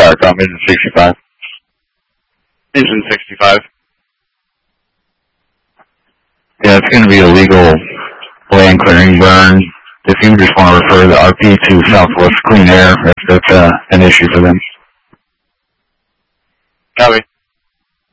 Tom, engine 65. Engine 65. Yeah, it's going to be a legal land clearing burn. If you just want to refer the RP to Southwest Clean Air, that's an issue for them. Copy.